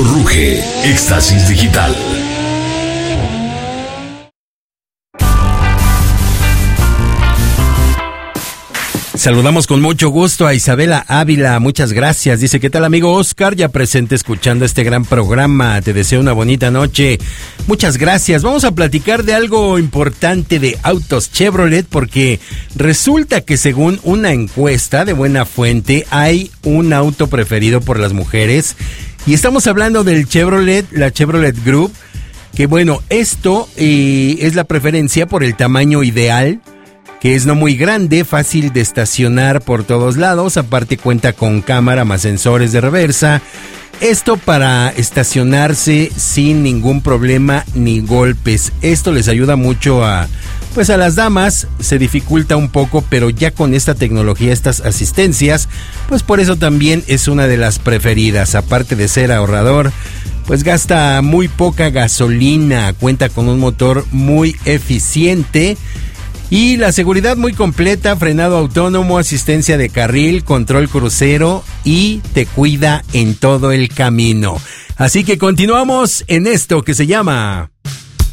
ruge, éxtasis digital. Saludamos con mucho gusto a Isabela Ávila, muchas gracias. Dice, ¿qué tal amigo Oscar? Ya presente escuchando este gran programa, te deseo una bonita noche. Muchas gracias. Vamos a platicar de algo importante de autos Chevrolet, porque resulta que según una encuesta de buena fuente hay un auto preferido por las mujeres. Y estamos hablando del Chevrolet, la Chevrolet Group, que bueno, esto es la preferencia por el tamaño ideal, que es no muy grande, fácil de estacionar por todos lados, aparte cuenta con cámara más sensores de reversa. Esto para estacionarse sin ningún problema ni golpes. Esto les ayuda mucho a las damas, se dificulta un poco, pero ya con esta tecnología, estas asistencias, pues por eso también es una de las preferidas. Aparte de ser ahorrador, pues gasta muy poca gasolina, cuenta con un motor muy eficiente. Y la seguridad muy completa, frenado autónomo, asistencia de carril, control crucero y te cuida en todo el camino. Así que continuamos en esto que se llama